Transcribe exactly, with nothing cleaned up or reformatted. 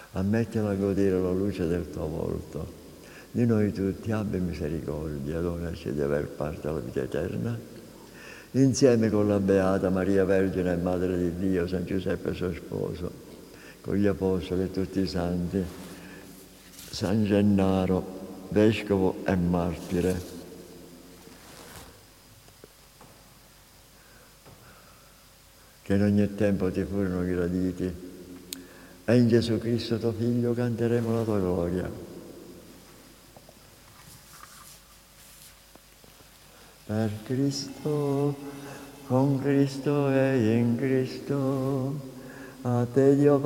ammettila a godere la luce del tuo volto. Di noi tutti abbi misericordia, donaci di aver parte alla vita eterna. Insieme con la Beata Maria Vergine e Madre di Dio, San Giuseppe suo sposo, con gli Apostoli e tutti i Santi, San Gennaro, Vescovo e Martire, che in ogni tempo ti furono graditi, e in Gesù Cristo tuo Figlio canteremo la tua gloria. Per Cristo, con Cristo e in Cristo, a te Dio